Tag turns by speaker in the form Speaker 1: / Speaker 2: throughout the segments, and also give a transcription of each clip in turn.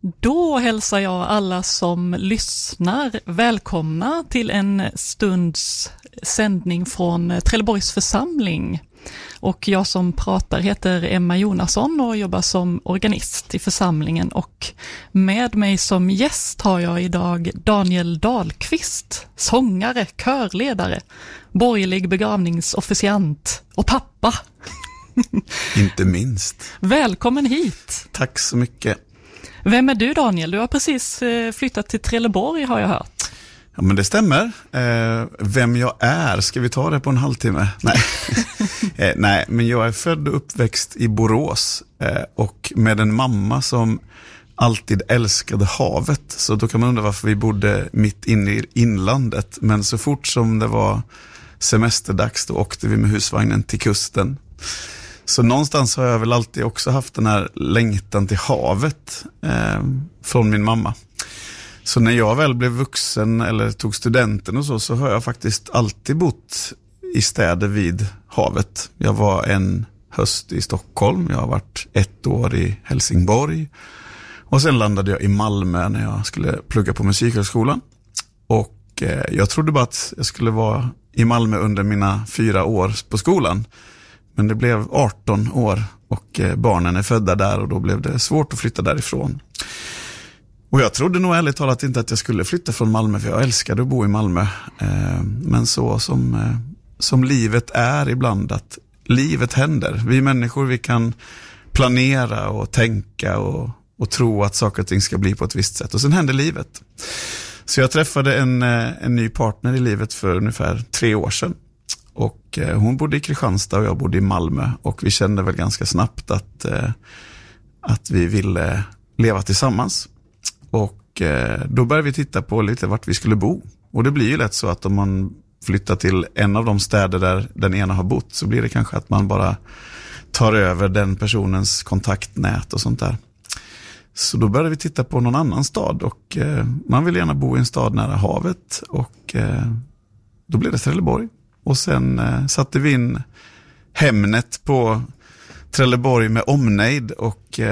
Speaker 1: Då hälsar jag alla som lyssnar välkomna till en stunds sändning från Trelleborgs församling. Och jag som pratar heter Emma Jonasson och jobbar som organist i församlingen. Och med mig som gäst har jag idag Daniel Dahlqvist, sångare, körledare, borgerlig begravningsofficiant och pappa.
Speaker 2: Inte minst.
Speaker 1: Välkommen hit.
Speaker 2: Tack så mycket.
Speaker 1: Vem är du, Daniel? Du har precis flyttat till Trelleborg, har jag hört.
Speaker 2: Ja, men det stämmer. Vem jag är, ska vi ta det på en halvtimme? Nej. Nej, men jag är född och uppväxt i Borås och med en mamma som alltid älskade havet. Så då kan man undra varför vi bodde mitt inne i inlandet. Men så fort som det var semesterdags då åkte vi med husvagnen till kusten. Så någonstans har jag väl alltid också haft den här längtan till havet från min mamma. Så när jag väl blev vuxen eller tog studenten och så har jag faktiskt alltid bott i städer vid havet. Jag var en höst i Stockholm, jag har varit 1 år i Helsingborg och sen landade jag i Malmö när jag skulle plugga på musikhögskolan. Och jag trodde bara att jag skulle vara i Malmö under mina 4 år på skolan. Men det blev 18 år och barnen är födda där och då blev det svårt att flytta därifrån. Och jag trodde nog ärligt talat inte att jag skulle flytta från Malmö, för jag älskade att bo i Malmö. Men så som livet är ibland, att livet händer. Vi människor, vi kan planera och tänka och tro att saker och ting ska bli på ett visst sätt. Och sen händer livet. Så jag träffade en ny partner i livet för ungefär 3 år sedan. Och hon bodde i Kristianstad och jag bodde i Malmö. Och vi kände väl ganska snabbt att vi ville leva tillsammans. Och då började vi titta på lite vart vi skulle bo. Och det blir ju lätt så att om man flyttar till en av de städer där den ena har bott, så blir det kanske att man bara tar över den personens kontaktnät och sånt där. Så då började vi titta på någon annan stad och man vill gärna bo i en stad nära havet. Och då blev det Trelleborg. Och sen satte vi in Hemnet på Trelleborg med omnejd och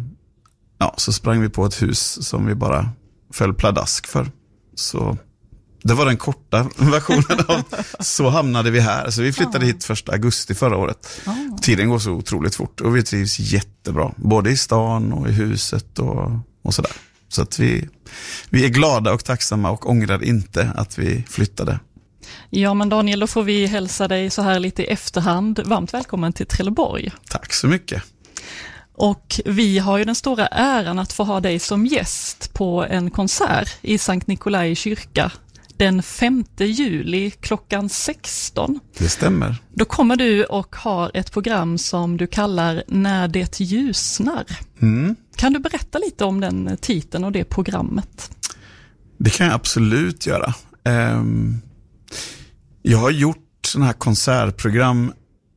Speaker 2: så sprang vi på ett hus som vi bara föll pladask för. Så det var den korta versionen av så hamnade vi här. Så vi flyttade hit 1 augusti förra året. Tiden går så otroligt fort och vi trivs jättebra. Både i stan och i huset och sådär. Så att vi är glada och tacksamma och ångrar inte att vi flyttade.
Speaker 1: Ja, men Daniel, då får vi hälsa dig så här lite i efterhand. Varmt välkommen till Trelleborg.
Speaker 2: Tack så mycket.
Speaker 1: Och vi har ju den stora äran att få ha dig som gäst på en konsert i Sankt Nikolai kyrka den 5 juli klockan 16.
Speaker 2: Det stämmer.
Speaker 1: Då kommer du och har ett program som du kallar När det ljusnar. Kan du berätta lite om den titeln och det programmet?
Speaker 2: Det kan jag absolut göra. Jag har gjort sådana här konsertprogram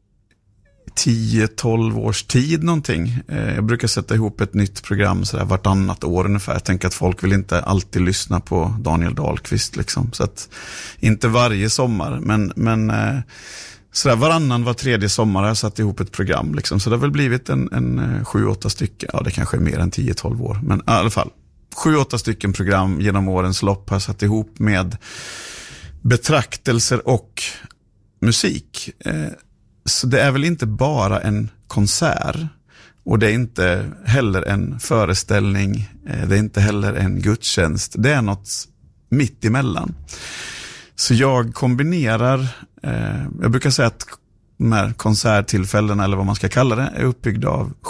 Speaker 2: 10-12 års tid någonting. Jag brukar sätta ihop ett nytt program sådär vartannat år ungefär. Jag tänker att folk vill inte alltid lyssna på Daniel Dahlqvist liksom. Så att inte varje sommar, men sådär var 3:e sommar har jag satt ihop ett program liksom. Så det har väl blivit en 7-8 stycken. Ja, det kanske är mer än 10-12 år. Men i alla fall 7-8 stycken program genom årens lopp har jag satt ihop med betraktelser och musik. Så det är väl inte bara en konsert och det är inte heller en föreställning, det är inte heller en gudstjänst. Det är något mitt emellan. Så jag kombinerar, jag brukar säga att de här konserttillfällena eller vad man ska kalla det är uppbyggda av